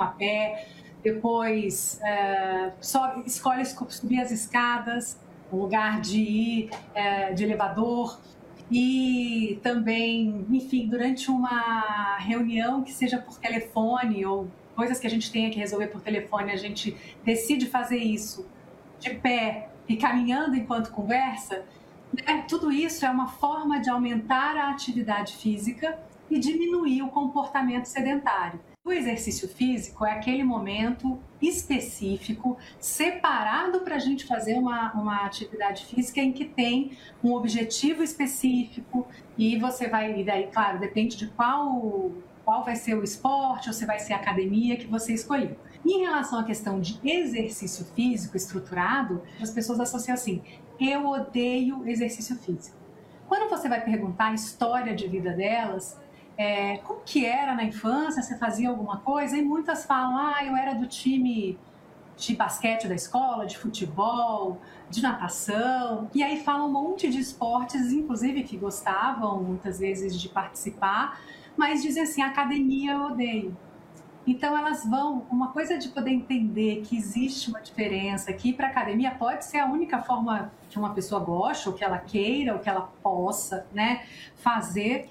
a pé, depois escolhe subir as escadas, no lugar de ir de elevador, e também, enfim, durante uma reunião que seja por telefone ou coisas que a gente tenha que resolver por telefone, a gente decide fazer isso de pé e caminhando enquanto conversa, né? Tudo isso é uma forma de aumentar a atividade física e diminuir o comportamento sedentário. O exercício físico é aquele momento específico, separado para a gente fazer uma atividade física em que tem um objetivo específico e você vai, e daí, claro, depende de qual vai ser o esporte ou se vai ser a academia que você escolheu. Em relação à questão de exercício físico estruturado, as pessoas associam assim: eu odeio exercício físico. Quando você vai perguntar a história de vida delas, como que era na infância, você fazia alguma coisa? E muitas falam: eu era do time de basquete da escola, de futebol, de natação. E aí falam um monte de esportes, inclusive que gostavam muitas vezes de participar, mas dizem assim: academia eu odeio. Então elas vão, uma coisa de poder entender que existe uma diferença, que ir para a academia pode ser a única forma que uma pessoa goste, ou que ela queira, ou que ela possa, né, fazer,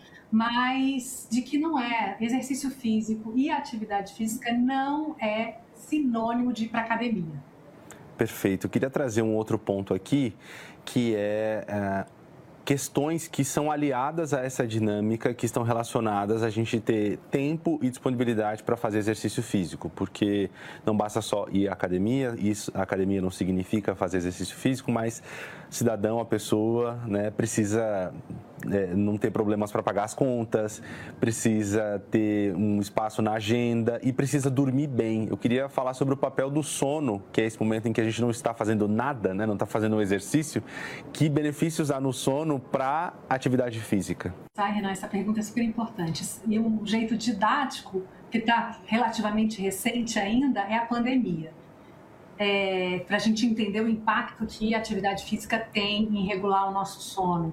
mas de que não é. Exercício físico e atividade física não é sinônimo de ir para a academia. Perfeito. Eu queria trazer um outro ponto aqui, que é questões que são aliadas a essa dinâmica, que estão relacionadas a gente ter tempo e disponibilidade para fazer exercício físico, porque não basta só ir à academia, a academia não significa fazer exercício físico, mas cidadão, a pessoa, né, precisa não ter problemas para pagar as contas, precisa ter um espaço na agenda e precisa dormir bem. Eu queria falar sobre o papel do sono, que é esse momento em que a gente não está fazendo nada, né, não está fazendo um exercício. Que benefícios há no sono para atividade física? Renan, essa pergunta é super importante. E um jeito didático, que está relativamente recente ainda, é a pandemia. Para a gente entender o impacto que a atividade física tem em regular o nosso sono.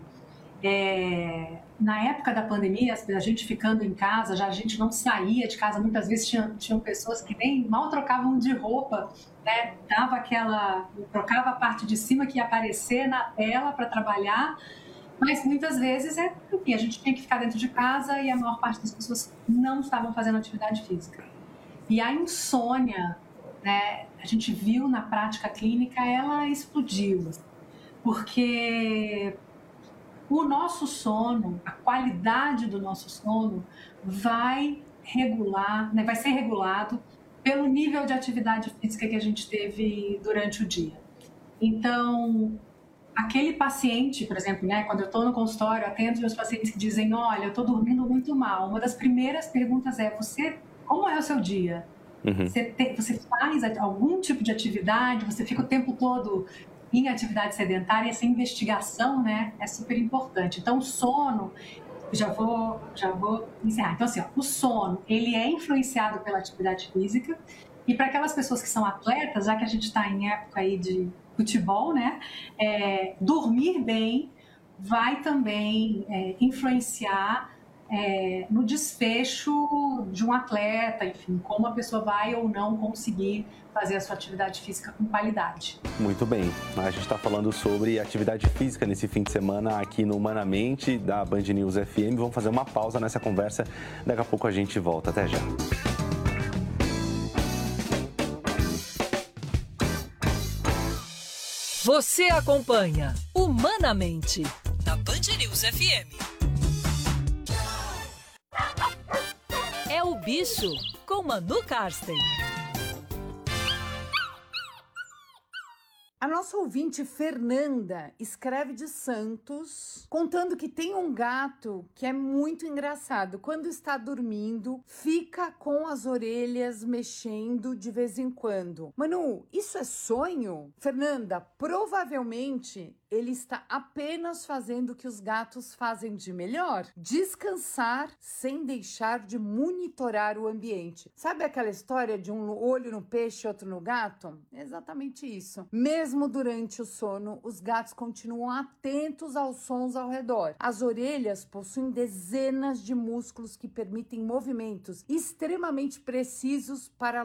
Na época da pandemia, a gente ficando em casa, já a gente não saía de casa, muitas vezes tinham pessoas que nem mal trocavam de roupa, né? Trocava a parte de cima que ia aparecer na tela para trabalhar, mas muitas vezes enfim, a gente tinha que ficar dentro de casa e a maior parte das pessoas não estavam fazendo atividade física. E a insônia, né, a gente viu na prática clínica, ela explodiu, porque o nosso sono, a qualidade do nosso sono vai ser regulado pelo nível de atividade física que a gente teve durante o dia. Então, aquele paciente, por exemplo, né, quando eu estou no consultório, atendo meus pacientes que dizem: olha, eu estou dormindo muito mal. Uma das primeiras perguntas é: como é o seu dia? Uhum. Você faz algum tipo de atividade? Você fica o tempo todo em atividade sedentária? Essa investigação, né, é super importante. Então, o sono, já vou encerrar. Então, assim, o sono, ele é influenciado pela atividade física, e para aquelas pessoas que são atletas, já que a gente está em época aí de futebol, né, dormir bem vai também influenciar no desfecho de um atleta, enfim, como a pessoa vai ou não conseguir fazer a sua atividade física com qualidade. Muito bem, a gente está falando sobre atividade física nesse fim de semana aqui no Humanamente, da Band News FM. Vamos fazer uma pausa nessa conversa, daqui a pouco a gente volta. Até já. Você acompanha Humanamente, da Band News FM. É o Bicho, com Manu Karsten. A nossa ouvinte Fernanda escreve de Santos, contando que tem um gato que é muito engraçado. Quando está dormindo, fica com as orelhas mexendo de vez em quando. Manu, isso é sonho? Fernanda, provavelmente ele está apenas fazendo o que os gatos fazem de melhor: descansar sem deixar de monitorar o ambiente. Sabe aquela história de um olho no peixe e outro no gato? É exatamente isso. Mesmo durante o sono, os gatos continuam atentos aos sons ao redor. As orelhas possuem dezenas de músculos que permitem movimentos extremamente precisos para